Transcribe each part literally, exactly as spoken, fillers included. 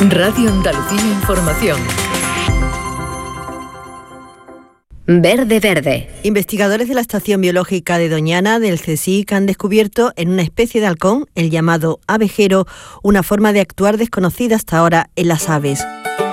Radio Andalucía Información. Verde Verde. Investigadores de la Estación Biológica de Doñana del CSIC han descubierto en una especie de halcón, el llamado abejero, una forma de actuar desconocida hasta ahora en las aves.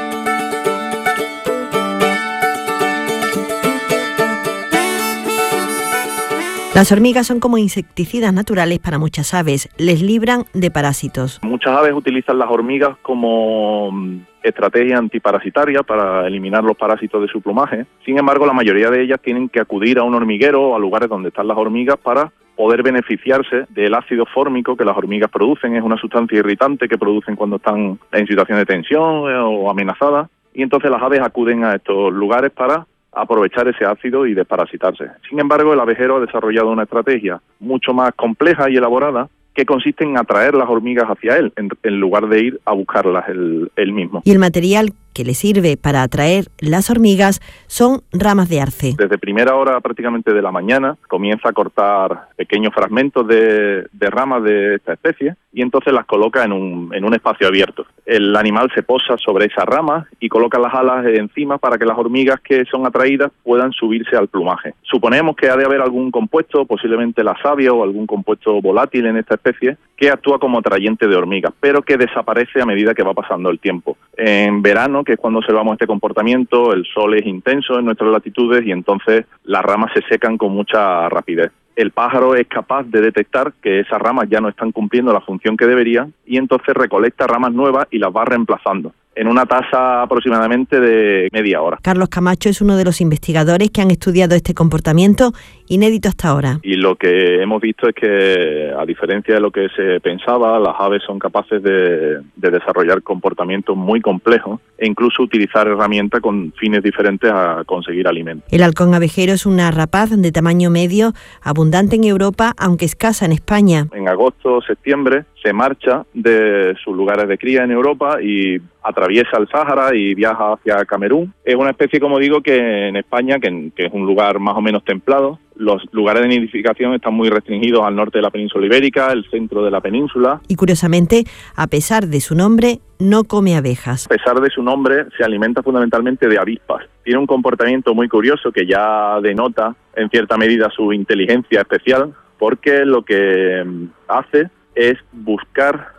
Las hormigas son como insecticidas naturales para muchas aves, les libran de parásitos. Muchas aves utilizan las hormigas como estrategia antiparasitaria para eliminar los parásitos de su plumaje. Sin embargo, la mayoría de ellas tienen que acudir a un hormiguero o a lugares donde están las hormigas para poder beneficiarse del ácido fórmico que las hormigas producen. Es una sustancia irritante que producen cuando están en situación de tensión o amenazadas. Y entonces las aves acuden a estos lugares para aprovechar ese ácido y desparasitarse. Sin embargo, el abejero ha desarrollado una estrategia mucho más compleja y elaborada que consiste en atraer las hormigas hacia él, en, en lugar de ir a buscarlas él, él mismo. Y el material que le sirve para atraer las hormigas son ramas de arce. Desde primera hora prácticamente de la mañana comienza a cortar pequeños fragmentos de, de ramas de esta especie y entonces las coloca en un, en un espacio abierto. El animal se posa sobre esas ramas y coloca las alas encima para que las hormigas que son atraídas puedan subirse al plumaje. Suponemos que ha de haber algún compuesto, posiblemente la savia o algún compuesto volátil en esta especie, que actúa como atrayente de hormigas, pero que desaparece a medida que va pasando el tiempo. En verano, que es cuando observamos este comportamiento, el sol es intenso en nuestras latitudes y entonces las ramas se secan con mucha rapidez. El pájaro es capaz de detectar que esas ramas ya no están cumpliendo la función que deberían y entonces recolecta ramas nuevas y las va reemplazando en una tasa aproximadamente de media hora. Carlos Camacho es uno de los investigadores que han estudiado este comportamiento inédito hasta ahora. Y lo que hemos visto es que, a diferencia de lo que se pensaba, las aves son capaces de, de desarrollar comportamientos muy complejos e incluso utilizar herramientas con fines diferentes a conseguir alimento. El halcón abejero es una rapaz de tamaño medio, abundante en Europa, aunque escasa en España. En agosto o septiembre se marcha de sus lugares de cría en Europa y atraviesa el Sáhara y viaja hacia Camerún. Es una especie, como digo, que en España, que, que es un lugar más o menos templado, los lugares de nidificación están muy restringidos al norte de la península ibérica, el centro de la península. Y curiosamente, a pesar de su nombre, no come abejas. A pesar de su nombre, se alimenta fundamentalmente de avispas. Tiene un comportamiento muy curioso que ya denota, en cierta medida, su inteligencia especial, porque lo que hace es buscar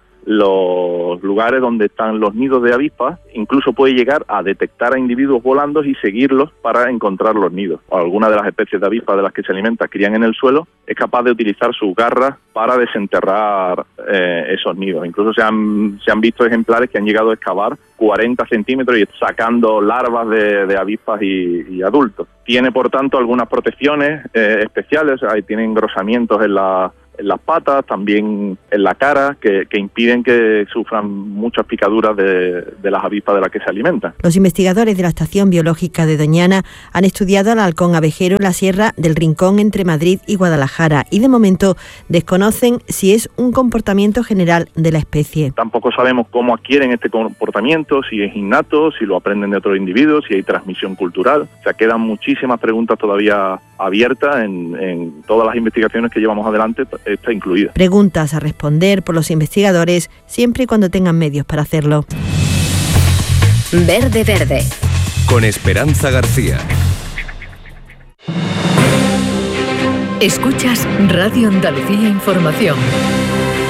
los lugares donde están los nidos de avispas, incluso puede llegar a detectar a individuos volando y seguirlos para encontrar los nidos. Algunas de las especies de avispas de las que se alimenta crían en el suelo, es capaz de utilizar sus garras para desenterrar eh, esos nidos. Incluso se han, se han visto ejemplares que han llegado a excavar cuarenta centímetros y sacando larvas de, de avispas y, y adultos. Tiene, por tanto, algunas protecciones eh, especiales, o sea, tiene engrosamientos en la en las patas, también en la cara, que, que impiden que sufran muchas picaduras de, de las avispas de las que se alimentan. Los investigadores de la Estación Biológica de Doñana han estudiado al halcón abejero en la Sierra del Rincón entre Madrid y Guadalajara y de momento desconocen si es un comportamiento general de la especie. Tampoco sabemos cómo adquieren este comportamiento, si es innato, si lo aprenden de otros individuos, si hay transmisión cultural. O sea, quedan muchísimas preguntas todavía abiertas en, en todas las investigaciones que llevamos adelante, está incluida. Preguntas a responder por los investigadores siempre y cuando tengan medios para hacerlo. Verde Verde. Con Esperanza García. Escuchas Radio Andalucía Información.